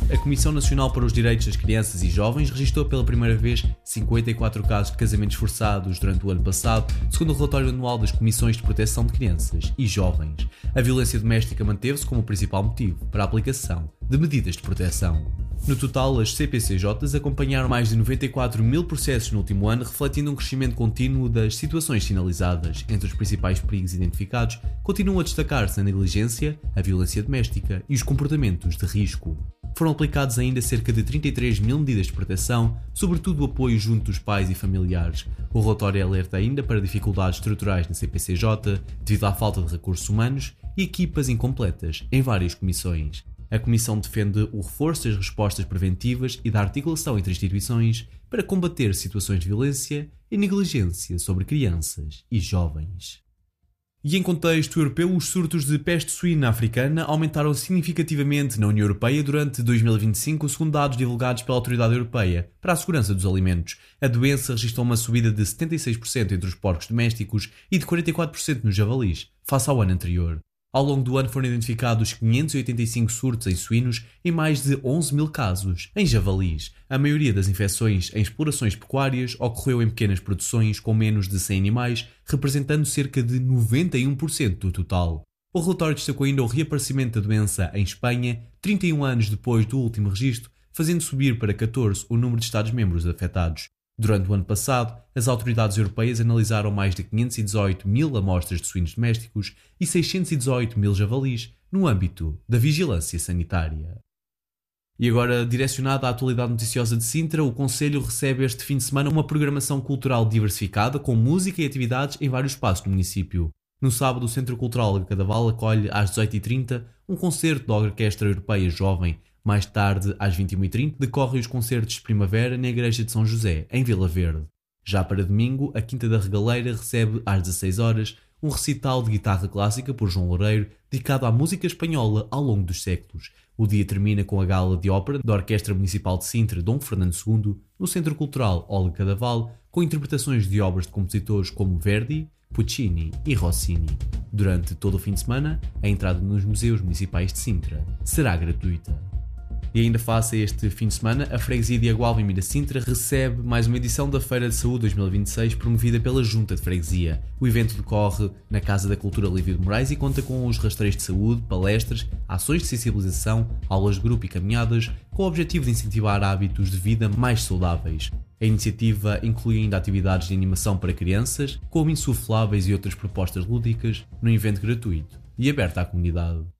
a Comissão Nacional para os Direitos das Crianças e Jovens registrou pela primeira vez 54 casos de casamentos forçados durante o ano passado, segundo o relatório anual das Comissões de Proteção de Crianças e Jovens. A violência doméstica manteve-se como o principal motivo para a aplicação de medidas de proteção. No total, as CPCJs acompanharam mais de 94 mil processos no último ano, refletindo um crescimento contínuo das situações sinalizadas. Entre os principais perigos identificados, continuam a destacar-se a negligência, a violência doméstica e os comportamentos de risco. Foram aplicados ainda cerca de 33 mil medidas de proteção, sobretudo o apoio junto dos pais e familiares. O relatório alerta ainda para dificuldades estruturais na CPCJ, devido à falta de recursos humanos e equipas incompletas em várias comissões. A Comissão defende o reforço das respostas preventivas e da articulação entre instituições para combater situações de violência e negligência sobre crianças e jovens. E em contexto europeu, os surtos de peste suína africana aumentaram significativamente na União Europeia durante 2025, segundo dados divulgados pela Autoridade Europeia para a Segurança dos Alimentos. A doença registrou uma subida de 76% entre os porcos domésticos e de 44% nos javalis, face ao ano anterior. Ao longo do ano foram identificados 585 surtos em suínos e mais de 11 mil casos em javalis. A maioria das infecções em explorações pecuárias ocorreu em pequenas produções com menos de 100 animais, representando cerca de 91% do total. O relatório destacou ainda o reaparecimento da doença em Espanha, 31 anos depois do último registro, fazendo subir para 14 o número de Estados-membros afetados. Durante o ano passado, as autoridades europeias analisaram mais de 518 mil amostras de suínos domésticos e 618 mil javalis no âmbito da vigilância sanitária. E agora, direcionado à atualidade noticiosa de Sintra, o Conselho recebe este fim de semana uma programação cultural diversificada com música e atividades em vários espaços do município. No sábado, o Centro Cultural de Cadaval acolhe às 18h30 um concerto da Orquestra Europeia Jovem. Mais tarde, às 21h30, decorrem os concertos de primavera na Igreja de São José, em Vila Verde. Já para domingo, a Quinta da Regaleira recebe às 16h um recital de guitarra clássica por João Loureiro, dedicado à música espanhola ao longo dos séculos. O dia termina com a gala de ópera da Orquestra Municipal de Sintra Dom Fernando II, no Centro Cultural Olga Cadaval, com interpretações de obras de compositores como Verdi, Puccini e Rossini. Durante todo o fim de semana, a entrada nos museus municipais de Sintra será gratuita. E ainda face a este fim de semana, a Freguesia de Agualva e Mira Sintra recebe mais uma edição da Feira de Saúde 2026 promovida pela Junta de Freguesia. O evento decorre na Casa da Cultura Lívia de Moraes e conta com os rastreios de saúde, palestras, ações de sensibilização, aulas de grupo e caminhadas, com o objetivo de incentivar hábitos de vida mais saudáveis. A iniciativa inclui ainda atividades de animação para crianças, como insufláveis e outras propostas lúdicas, num evento gratuito e aberto à comunidade.